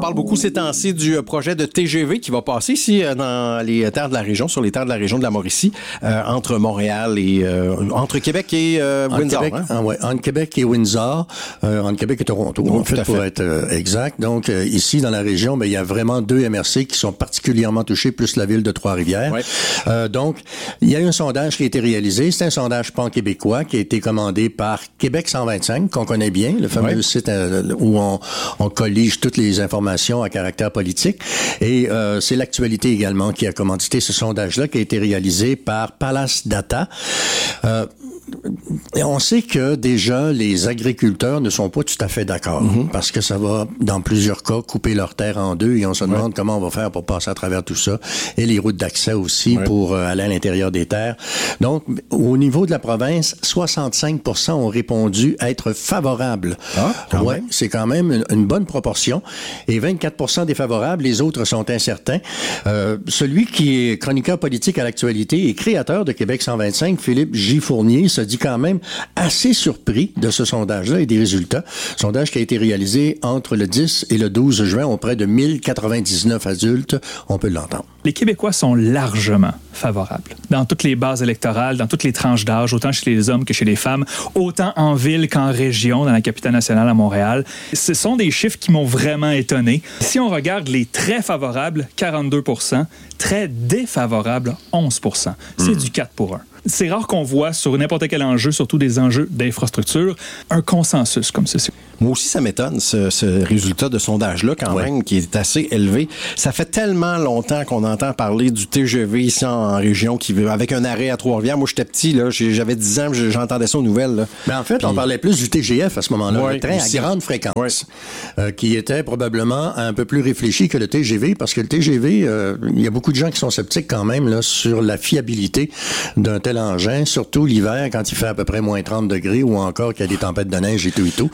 parle beaucoup ces temps-ci du projet de TGV qui va passer ici dans les terres de la région, sur les terres de la région de la Mauricie, entre Montréal et entre Québec et Windsor. Québec, entre Québec et Windsor, entre Québec et Toronto, en fait, pour être exact. Donc, ici, dans la région, il y a vraiment 2 MRC qui sont particulièrement touchés, plus la ville de Trois-Rivières. Ouais. Donc, il y a eu un sondage qui a été réalisé. C'est un sondage pan-québécois qui a été commandé par Québec 125, qu'on connaît bien, le fameux site où on collige toutes les informations à caractère politique. Et c'est l'actualité également qui a commandité ce sondage-là, qui a été réalisé par Palace Data. Et on sait que déjà les agriculteurs ne sont pas tout à fait d'accord parce que ça va dans plusieurs cas couper leur terre en deux et on se demande comment on va faire pour passer à travers tout ça et les routes d'accès aussi pour aller à l'intérieur des terres. Donc au niveau de la province, 65% ont répondu être favorables. C'est quand même une bonne proportion et 24% défavorables, les autres sont incertains. Celui qui est chroniqueur politique à l'actualité et créateur de Québec 125, Philippe J. Fournier, se dit quand même assez surpris de ce sondage-là et des résultats. Sondage qui a été réalisé entre le 10 et le 12 juin auprès de 1099 adultes. On peut l'entendre. Les Québécois sont largement favorables. Dans toutes les bases électorales, dans toutes les tranches d'âge, autant chez les hommes que chez les femmes, autant en ville qu'en région, dans la capitale nationale à Montréal. Ce sont des chiffres qui m'ont vraiment étonné. Si on regarde les très favorables, 42%, très défavorables, 11%. C'est du 4 pour 1. C'est rare qu'on voit sur n'importe quel enjeu, surtout des enjeux d'infrastructure, un consensus comme ceci. Moi aussi, ça m'étonne, ce résultat de sondage-là, quand même, qui est assez élevé. Ça fait tellement longtemps qu'on entend parler du TGV ici en région, avec un arrêt à Trois-Rivières. Moi, j'étais petit, là, j'avais 10 ans, j'entendais ça aux nouvelles. Là. Mais en fait, on parlait plus du TGF à ce moment-là, le train à grande fréquence, qui était probablement un peu plus réfléchi que le TGV, parce que le TGV, il y a beaucoup de gens qui sont sceptiques quand même là, sur la fiabilité d'un tel engin, surtout l'hiver, quand il fait à peu près moins 30 degrés, ou encore qu'il y a des tempêtes de neige et tout et tout.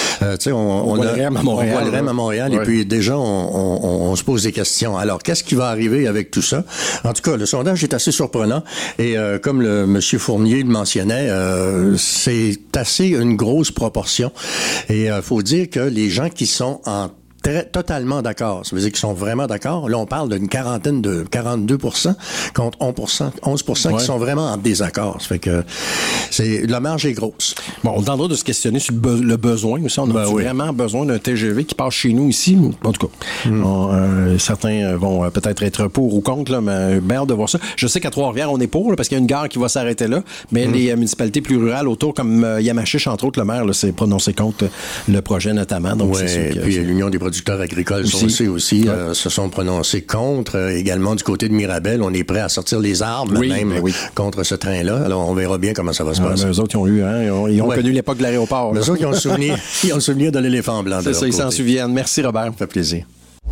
On voit le REM à Montréal, et puis déjà, on se pose des questions. Alors, qu'est-ce qui va arriver avec tout ça? En tout cas, le sondage est assez surprenant, et comme le monsieur Fournier le mentionnait, c'est assez une grosse proportion. Et faut dire que les gens qui sont totalement d'accord. Ça veut dire qu'ils sont vraiment d'accord. Là, on parle d'une quarantaine de 42% contre 11% qui sont vraiment en désaccord. Ça fait que la marge est grosse. Bon, on tendra de se questionner sur le besoin aussi. On a vraiment besoin d'un TGV qui passe chez nous ici. En tout cas, certains vont peut-être être pour ou contre, là, mais bien hâte de voir ça. Je sais qu'à Trois-Rivières, on est pour, là, parce qu'il y a une gare qui va s'arrêter là, mais les municipalités plus rurales autour, comme Yamachiche, entre autres, le maire, là, s'est prononcé contre le projet notamment. Donc, c'est sûr puis l'Union des producteurs agricoles aussi se sont prononcés contre. Également, du côté de Mirabel, on est prêt à sortir les armes contre ce train-là. Alors, on verra bien comment ça va se passer. Eux autres, ils ont connu l'époque de l'aéroport. Eux autres, ils ont le souvenir de l'éléphant blanc. C'est ça, ils s'en souviennent. Merci, Robert. Ça fait plaisir.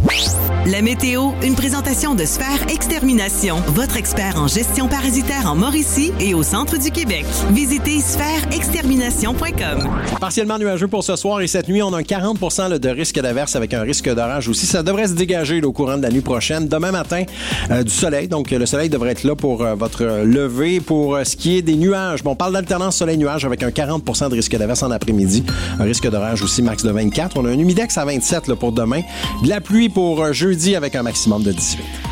La météo, une présentation de Sphère Extermination, votre expert en gestion parasitaire en Mauricie et au centre du Québec. Visitez sphèreextermination.com. Partiellement nuageux pour ce soir et cette nuit, on a un 40% de risque d'averse avec un risque d'orage aussi. Ça devrait se dégager au courant de la nuit prochaine. Demain matin, du soleil. Donc, le soleil devrait être là pour votre lever. Pour ce qui est des nuages, on parle d'alternance soleil-nuage avec un 40% de risque d'averse en après-midi. Un risque d'orage aussi max de 24. On a un humidex à 27 là, pour demain. De la pluie pour jeudi avec un maximum de 18.